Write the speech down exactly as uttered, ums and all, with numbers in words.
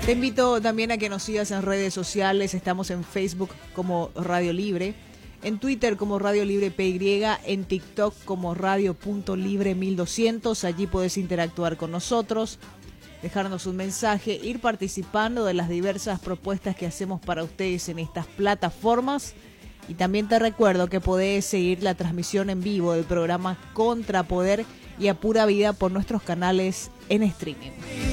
Te invito también a que nos sigas en redes sociales. Estamos en Facebook como Radio Libre, en Twitter como Radio Libre P Y, en TikTok como Radio.Libre mil doscientos. Allí puedes interactuar con nosotros, dejarnos un mensaje, ir participando de las diversas propuestas que hacemos para ustedes en estas plataformas. Y también te recuerdo que podés seguir la transmisión en vivo del programa Contrapoder y A Pura Vida por nuestros canales en streaming.